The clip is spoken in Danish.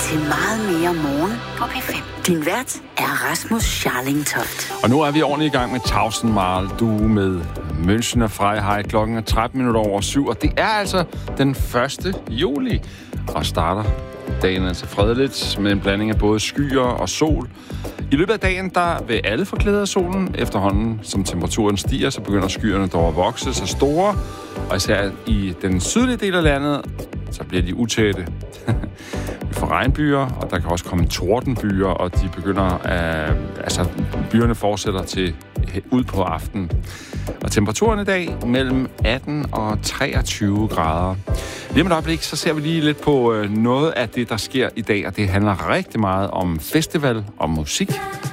til meget mere morgen på P5. Din vært er Rasmus Scharlingtoft. Og nu er vi ordentligt i gang med 1000 Mile. Du med München og Freiheit. Klokken er 7:13, og det er altså den 1. juli. Og starter dagen altså fredeligt med en blanding af både skyer og sol. I løbet af dagen, der vil alle få glæde af solen. Efterhånden, som temperaturen stiger, så begynder skyerne dog at vokse så store. Og især i den sydlige del af landet, så bliver de utætte. Vi får regnbyer, og der kan også komme tordenbyer, og de begynder byerne fortsætter til ud på aftenen. Og temperaturen i dag mellem 18 og 23 grader. Lige om et øjeblik, så ser vi lige lidt på noget af det, der sker i dag, og det handler rigtig meget om festival og musik.